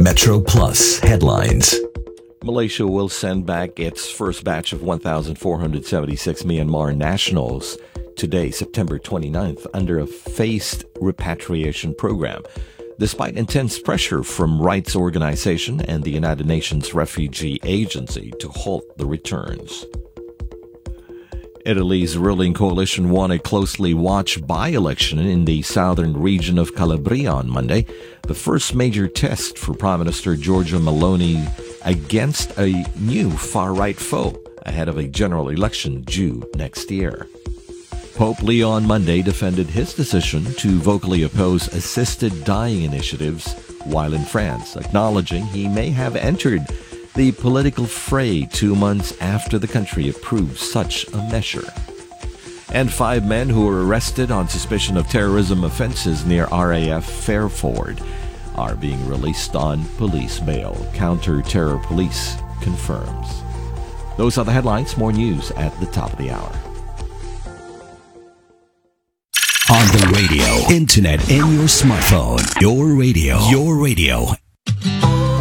Metro Plus headlines. Malaysia will send back its first batch of 1,476 Myanmar nationals today, September 29th, under a phased repatriation program, despite intense pressure from rights organization and the United Nations Refugee Agency to halt the returns. Italy's ruling coalition won a closely watched by-election in the southern region of Calabria on Monday, the first major test for Prime Minister Giorgia Meloni against a new far-right foe ahead of a general election due next year. Pope Leo on Monday defended his decision to vocally oppose assisted dying initiatives while in France, acknowledging he may have entered the political fray 2 months after the country approved such a measure. And 5 men who were arrested on suspicion of terrorism offenses near RAF Fairford are being released on police bail, Counter-Terror Police confirms. Those are the headlines. More news at the top of the hour. On the radio, internet, and your smartphone. Your radio